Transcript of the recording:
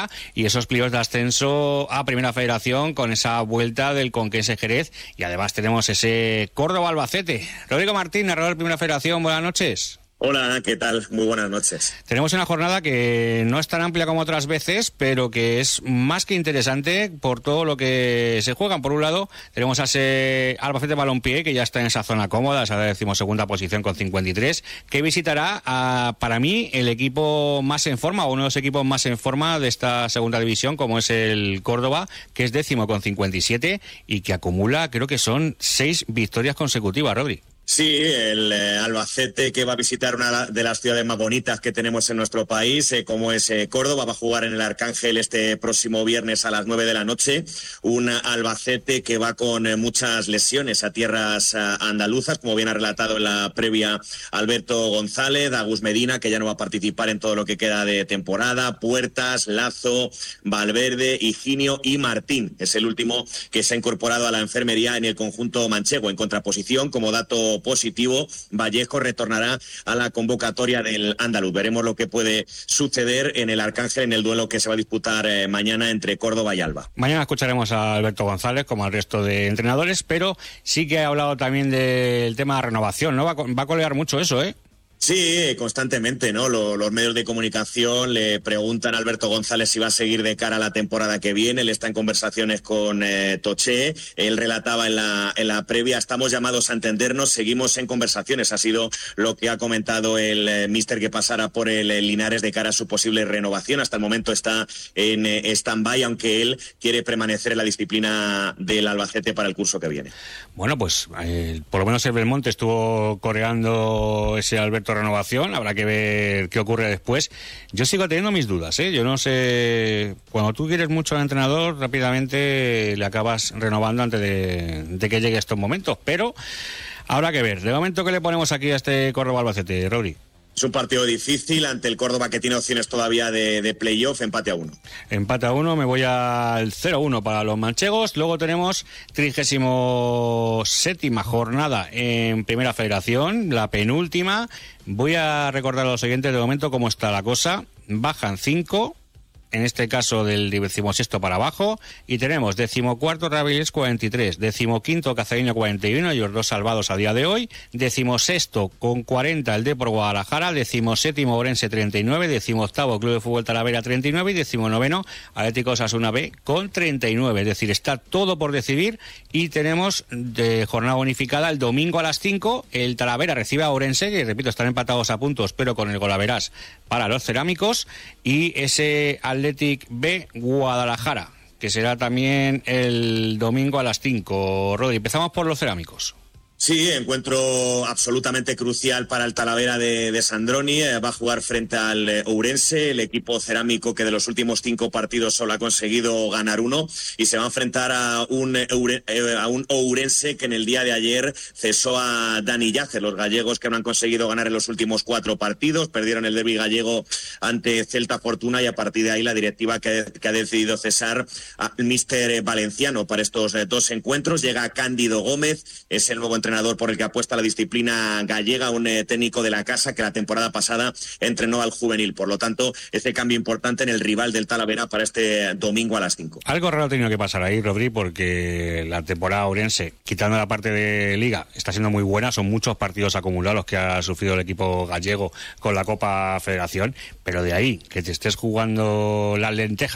Liga y esos pliegos de ascenso a Primera Federación con esa vuelta del Conquense Jerez, y además tenemos ese Córdoba-Albacete. Rodrigo Martín, narrador de Primera Federación, buenas noches. Hola, ¿qué tal? Muy buenas noches. Tenemos una jornada que no es tan amplia como otras veces, pero que es más que interesante por todo lo que se juegan. Por un lado, tenemos a ese Albacete Balompié, que ya está en esa zona cómoda, esa 12ª posición con 53, que visitará para mí, el equipo más en forma, o uno de los equipos más en forma de esta segunda división, como es el Córdoba, que es 10º con 57 y que acumula, creo que son 6 victorias consecutivas, Rodri. Sí, el Albacete, que va a visitar una de las ciudades más bonitas que tenemos en nuestro país, como es Córdoba, va a jugar en el Arcángel este próximo viernes a las 9 de la noche. Un Albacete que va con muchas lesiones a tierras andaluzas, como bien ha relatado en la previa Alberto González, Agus Medina, que ya no va a participar en todo lo que queda de temporada, Puertas, Lazo, Valverde, Higinio y Martín. Es el último que se ha incorporado a la enfermería en el conjunto manchego. En contraposición, como dato positivo, Vallejo retornará a la convocatoria del andaluz. Veremos lo que puede suceder en el Arcángel en el duelo que se va a disputar mañana entre Córdoba y Alba. Mañana escucharemos a Alberto González, como al resto de entrenadores, pero sí que ha hablado también del tema de renovación, ¿no? Va a colear mucho eso, ¿eh? Sí, constantemente, ¿no? Los medios de comunicación le preguntan a Alberto González si va a seguir de cara a la temporada que viene. Él está en conversaciones con Toché. Él relataba en la previa: estamos llamados a entendernos, seguimos en conversaciones. Ha sido lo que ha comentado el míster, que pasará por el Linares de cara a su posible renovación. Hasta el momento está en stand-by, aunque él quiere permanecer en la disciplina del Albacete para el curso que viene. Bueno, pues por lo menos el Belmonte estuvo coreando ese Alberto renovación, habrá que ver qué ocurre después. Yo sigo teniendo mis dudas, ¿eh? Yo no sé, cuando tú quieres mucho al entrenador, rápidamente le acabas renovando antes de que llegue estos momentos, pero habrá que ver. De momento, ¿qué le ponemos aquí a este Córdoba Albacete, Rodri? Es un partido difícil ante el Córdoba, que tiene opciones todavía de playoff. Empate a 1. Empate a 1, me voy al 0-1 para los manchegos. Luego tenemos 37ª jornada en Primera Federación, la penúltima. Voy a recordar a los siguientes de momento cómo está la cosa. Bajan 5, en este caso del 16º para abajo, y tenemos 14º Rabiles 43, 15º Cacereño 41, ellos dos salvados a día de hoy, 16º con 40 el Depor Guadalajara, 17º Orense 39, 18º Club de Fútbol Talavera 39 y 19º Atlético Osasuna B con 39, es decir, está todo por decidir. Y tenemos de jornada unificada el domingo a las 5, el Talavera recibe a Orense, que repito, están empatados a puntos, pero con el golaveras para los cerámicos, y ese Athletic B Guadalajara, que será también el domingo a las 5. Rodri, empezamos por los cerámicos. Sí, encuentro absolutamente crucial para el Talavera de Sandroni. Va a jugar frente al Ourense, el equipo cerámico que de los últimos 5 partidos solo ha conseguido ganar 1, y se va a enfrentar a un Ourense que en el día de ayer cesó a Dani Yace. Los gallegos, que no han conseguido ganar en los últimos 4 partidos, perdieron el derbi gallego ante Celta Fortuna, y a partir de ahí la directiva que ha decidido cesar al míster valenciano para estos 2 encuentros. Llega Cándido Gómez, es el nuevo entrenador por el que apuesta la disciplina gallega, un técnico de la casa que la temporada pasada entrenó al juvenil. Por lo tanto, ese cambio importante en el rival del Talavera para este domingo a las 5. Algo raro ha tenido que pasar ahí, Rodri, porque la temporada ourense, quitando la parte de Liga, está siendo muy buena. Son muchos partidos acumulados los que ha sufrido el equipo gallego con la Copa Federación, pero de ahí que te estés jugando las lentejas